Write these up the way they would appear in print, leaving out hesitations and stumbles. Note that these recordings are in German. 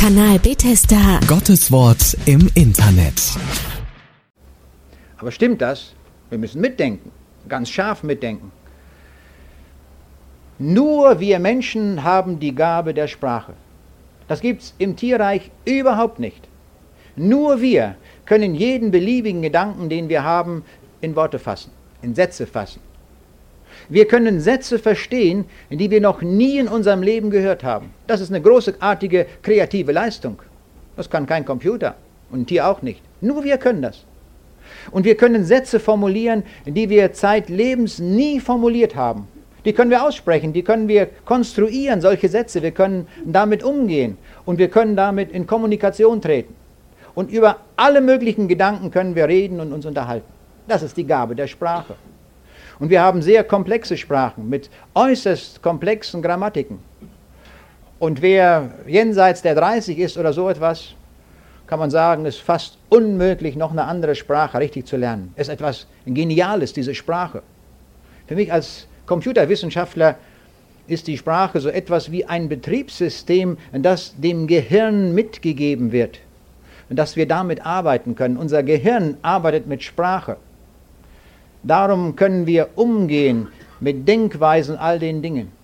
Kanal Bethesda. Gottes Wort im Internet. Aber stimmt das? Wir müssen mitdenken, ganz scharf mitdenken. Nur wir Menschen haben die Gabe der Sprache. Das gibt es im Tierreich überhaupt nicht. Nur wir können jeden beliebigen Gedanken, den wir haben, in Worte fassen, in Sätze fassen. Wir können Sätze verstehen, die wir noch nie in unserem Leben gehört haben. Das ist eine großartige kreative Leistung. Das kann kein Computer und ein Tier auch nicht. Nur wir können das. Und wir können Sätze formulieren, die wir zeitlebens nie formuliert haben. Die können wir aussprechen, die können wir konstruieren, solche Sätze. Wir können damit umgehen und wir können damit in Kommunikation treten. Und über alle möglichen Gedanken können wir reden und uns unterhalten. Das ist die Gabe der Sprache. Und wir haben sehr komplexe Sprachen mit äußerst komplexen Grammatiken. Und wer jenseits der 30 ist oder so etwas, kann man sagen, ist fast unmöglich, noch eine andere Sprache richtig zu lernen. Es ist etwas Geniales, diese Sprache. Für mich als Computerwissenschaftler ist die Sprache so etwas wie ein Betriebssystem, das dem Gehirn mitgegeben wird, dass wir damit arbeiten können. Unser Gehirn arbeitet mit Sprache. Darum können wir umgehen mit Denkweisen, all den Dingen.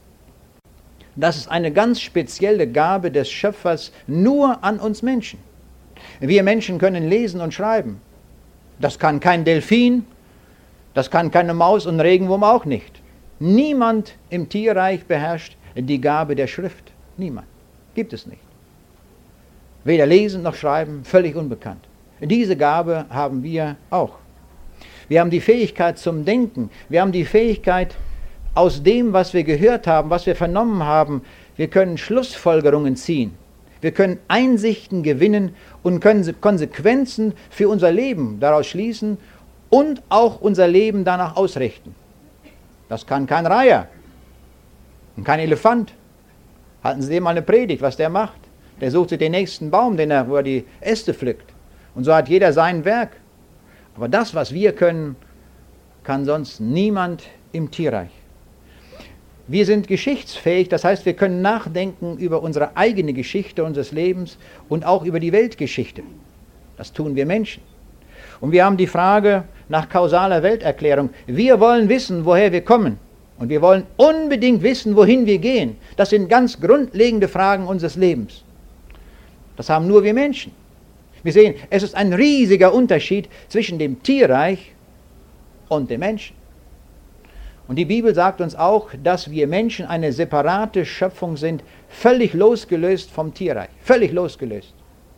Das ist eine ganz spezielle Gabe des Schöpfers nur an uns Menschen. Wir Menschen können lesen und schreiben. Das kann kein Delfin, das kann keine Maus und Regenwurm auch nicht. Niemand im Tierreich beherrscht die Gabe der Schrift. Niemand. Gibt es nicht. Weder lesen noch schreiben, völlig unbekannt. Diese Gabe haben wir auch. Wir haben die Fähigkeit zum Denken. Wir haben die Fähigkeit, aus dem, was wir gehört haben, was wir vernommen haben, wir können Schlussfolgerungen ziehen. Wir können Einsichten gewinnen und können Konsequenzen für unser Leben daraus schließen und auch unser Leben danach ausrichten. Das kann kein Reiher und kein Elefant. Halten Sie dem mal eine Predigt, was der macht. Der sucht sich den nächsten Baum, wo er die Äste pflückt. Und so hat jeder sein Werk. Aber das, was wir können, kann sonst niemand im Tierreich. Wir sind geschichtsfähig, das heißt, wir können nachdenken über unsere eigene Geschichte unseres Lebens und auch über die Weltgeschichte. Das tun wir Menschen. Und wir haben die Frage nach kausaler Welterklärung. Wir wollen wissen, woher wir kommen. Und wir wollen unbedingt wissen, wohin wir gehen. Das sind ganz grundlegende Fragen unseres Lebens. Das haben nur wir Menschen. Wir sehen, es ist ein riesiger Unterschied zwischen dem Tierreich und dem Menschen. Und die Bibel sagt uns auch, dass wir Menschen eine separate Schöpfung sind, völlig losgelöst vom Tierreich. Völlig losgelöst.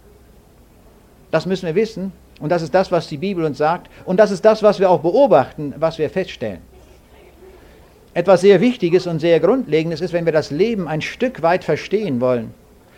Das müssen wir wissen. Und das ist das, was die Bibel uns sagt. Und das ist das, was wir auch beobachten, was wir feststellen. Etwas sehr Wichtiges und sehr Grundlegendes ist, wenn wir das Leben ein Stück weit verstehen wollen,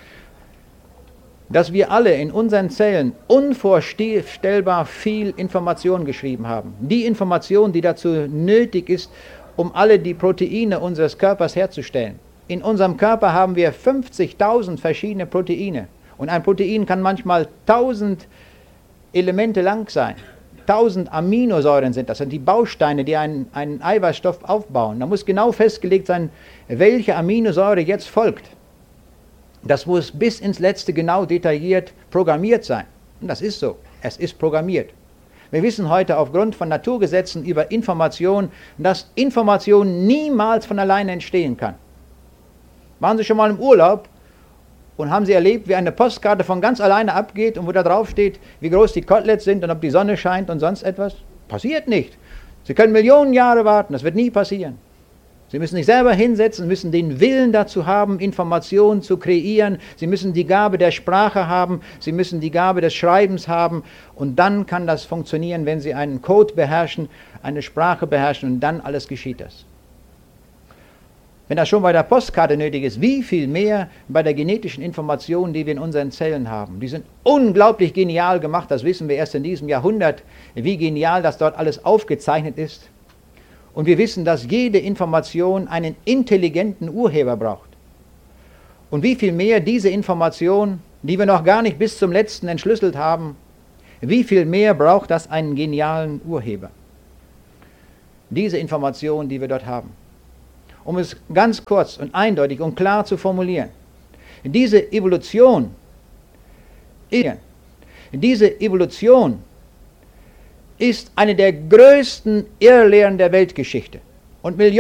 dass wir alle in unseren Zellen unvorstellbar viel Information geschrieben haben. Die Information, die dazu nötig ist, um alle die Proteine unseres Körpers herzustellen. In unserem Körper haben wir 50.000 verschiedene Proteine. Und ein Protein kann manchmal 1000 Elemente lang sein. 1000 Aminosäuren sind das. Das sind die Bausteine, die einen Eiweißstoff aufbauen. Da muss genau festgelegt sein, welche Aminosäure jetzt folgt. Das muss bis ins Letzte genau detailliert programmiert sein. Und das ist so. Es ist programmiert. Wir wissen heute aufgrund von Naturgesetzen über Information, dass Information niemals von alleine entstehen kann. Waren Sie schon mal im Urlaub und haben Sie erlebt, wie eine Postkarte von ganz alleine abgeht und wo da drauf steht, wie groß die Koteletts sind und ob die Sonne scheint und sonst etwas? Passiert nicht. Sie können Millionen Jahre warten, das wird nie passieren. Sie müssen sich selber hinsetzen, müssen den Willen dazu haben, Informationen zu kreieren. Sie müssen die Gabe der Sprache haben, Sie müssen die Gabe des Schreibens haben. Und dann kann das funktionieren, wenn Sie einen Code beherrschen, eine Sprache beherrschen und dann alles geschieht das. Wenn das schon bei der Postkarte nötig ist, wie viel mehr bei der genetischen Information, die wir in unseren Zellen haben. Die sind unglaublich genial gemacht, das wissen wir erst in diesem Jahrhundert, wie genial das dort alles aufgezeichnet ist. Und wir wissen, dass jede Information einen intelligenten Urheber braucht. Und wie viel mehr diese Information, die wir noch gar nicht bis zum letzten entschlüsselt haben, wie viel mehr braucht das einen genialen Urheber? Diese Information, die wir dort haben. Um es ganz kurz und eindeutig und klar zu formulieren. Diese Evolution ist eine der größten Irrlehren der Weltgeschichte. Und